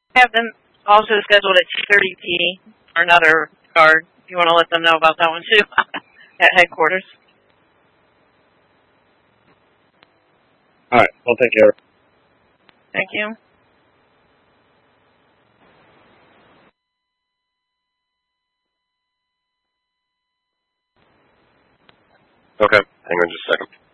Have them also scheduled at 2:30 for another guard. You want to let them know about that one too at headquarters. All right, I'll take care of it. Thank you. Okay, hang on just a second.